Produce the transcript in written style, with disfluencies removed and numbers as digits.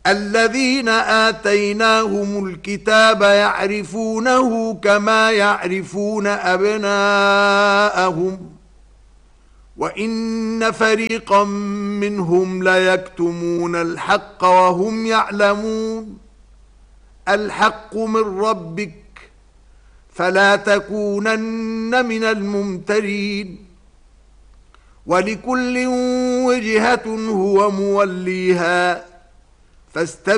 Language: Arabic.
الذين آتيناهم الكتاب يعرفونه كما يعرفون أبناءهم وإن فريقا منهم ليكتمون الحق وهم يعلمون. الحق من ربك فلا تكونن من الممترين. ولكل وجهة هو موليها فاستبقوا